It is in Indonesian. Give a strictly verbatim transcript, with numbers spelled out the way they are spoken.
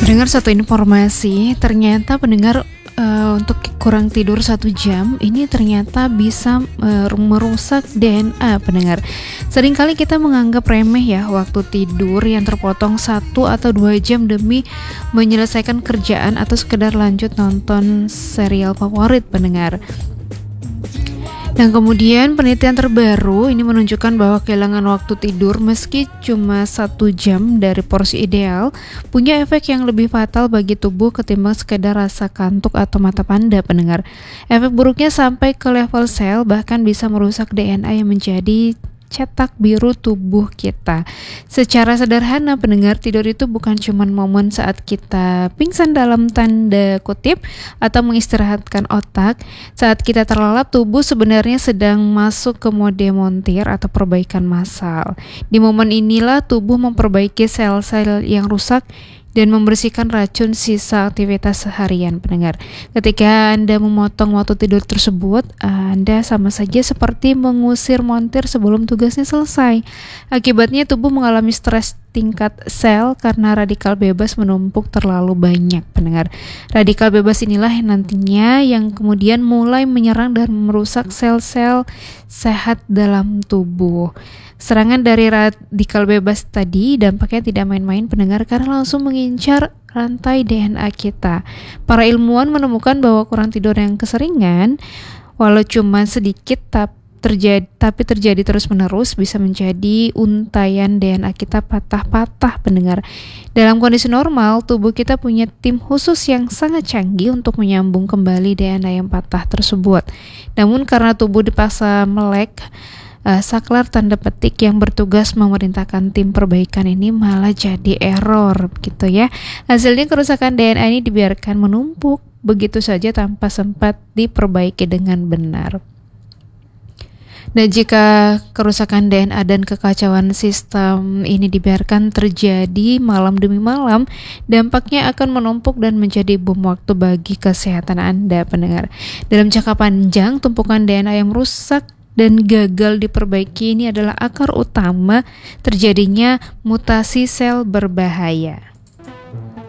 Pendengar, satu informasi, ternyata pendengar eh, untuk kurang tidur satu jam ini ternyata bisa eh, merusak D N A pendengar. Seringkali kita menganggap remeh ya waktu tidur yang terpotong satu atau dua jam demi menyelesaikan kerjaan atau sekedar lanjut nonton serial favorit pendengar. Dan kemudian penelitian terbaru ini menunjukkan bahwa kehilangan waktu tidur meski cuma satu jam dari porsi ideal punya efek yang lebih fatal bagi tubuh ketimbang sekedar rasa kantuk atau mata panda pendengar. Efek buruknya sampai ke level sel, bahkan bisa merusak D N A yang menjadi cetak biru tubuh kita. Secara sederhana pendengar, tidur itu bukan cuma momen saat kita pingsan dalam tanda kutip atau mengistirahatkan otak. Saat kita terlelap, tubuh sebenarnya sedang masuk ke mode montir atau perbaikan massal. Di momen inilah tubuh memperbaiki sel-sel yang rusak dan membersihkan racun sisa aktivitas seharian pendengar. Ketika Anda memotong waktu tidur tersebut, Anda sama saja seperti mengusir montir sebelum tugasnya selesai. Akibatnya tubuh mengalami stres tingkat sel karena radikal bebas menumpuk terlalu banyak pendengar. Radikal bebas inilah yang nantinya yang kemudian mulai menyerang dan merusak sel-sel sehat dalam tubuh. Serangan dari radikal bebas tadi dampaknya tidak main-main pendengar, karena langsung mengincar rantai D N A kita. Para ilmuwan menemukan bahwa kurang tidur yang keseringan, walau cuma sedikit tapi terjadi, tapi terjadi terus-menerus, bisa menjadi untayan D N A kita patah-patah pendengar. Dalam kondisi normal, tubuh kita punya tim khusus yang sangat canggih untuk menyambung kembali D N A yang patah tersebut. Namun karena tubuh dipaksa melek, Uh, saklar tanda petik yang bertugas memerintahkan tim perbaikan ini malah jadi error gitu ya. Hasilnya kerusakan D N A ini dibiarkan menumpuk begitu saja tanpa sempat diperbaiki dengan benar. Dan jika kerusakan D N A dan kekacauan sistem ini dibiarkan terjadi malam demi malam, dampaknya akan menumpuk dan menjadi bom waktu bagi kesehatan Anda pendengar. Dalam jangka panjang, tumpukan D N A yang rusak dan gagal diperbaiki ini adalah akar utama terjadinya mutasi sel berbahaya.